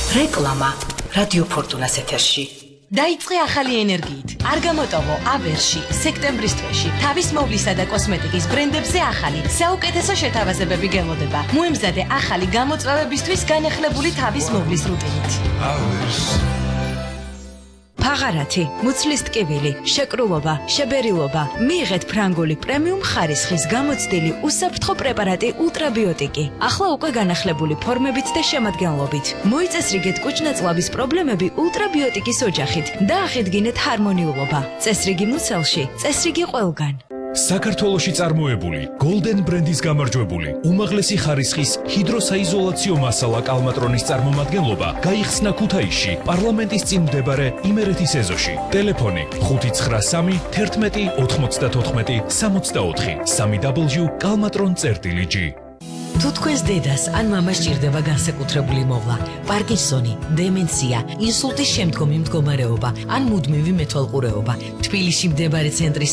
რეკლამა რადიო ფორტუნას ეთერში. დაიწყე ახალი ენერგიით. არ გამოტოვო აბერში, სექტემბრის თვეში. თავის მოვლისა და კოსმეტიკის ბრენდებზე ახალი, საუკეთესო შეთავაზებები გელოდება. მოემზადე ახალი გამოწვევებისთვის განახლებული თავის მოვლის რუტინით. ფაღარათი, მუცლის ტკივილი, შეკრულობა, შებერილობა. მიიღეთ ფრანგული პრემიუმ ხარისხის გამოცდილი უსაფრთხო პრეპარატი ულტრაბიოტიკი. ახლა უკვე განახლებული ფორმებით და შემადგენლობით. მოიწესრიგეთ კუჭ-ნაწლავის პრობლემები ულტრაბიოტიკის ოჯახით და აღიდგინეთ ჰარმონიულობა. წესრიგი მუცელში, წესრიგი ყველგან. საქართველოში წარმოებული Golden ბრენდის გამარჯვებული უმაღლესი ხარისხის ჰიდროსაიზოლაციო მასალა კალმატრონის წარმომადგენლობა გაიხსნა ქუთაისში პარლამენტის წინ მდებარე იმერეთის ეზოში. ტელეფონი 593 11 94 64 www.kalmatron.gr. თუ თქვენს დედას ან მამას ჭირდება განსაკუთრებული მოვლა, პარკინსონი, დემენცია, ინსულტის შემდგომი მდგომარეობა ან მუდმივი მეთვალყურეობა, თბილისში მდებარე ცენტრის